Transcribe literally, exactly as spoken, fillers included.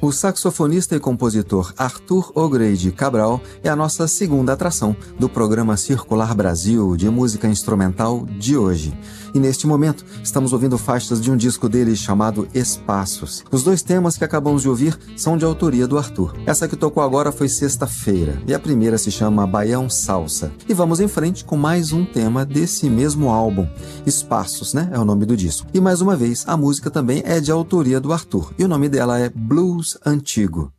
O saxofonista e compositor Arthur O'Grady Cabral é a nossa segunda atração do programa Circular Brasil de música instrumental de hoje. E neste momento estamos ouvindo faixas de um disco dele chamado Espaços. Os dois temas que acabamos de ouvir são de autoria do Arthur. Essa que tocou agora foi Sexta-feira e a primeira se chama Baião Salsa. E vamos em frente com mais um tema desse mesmo álbum. Espaços, né? É o nome do disco. E mais uma vez, a música também é de autoria do Arthur e o nome dela é Blues Antigo.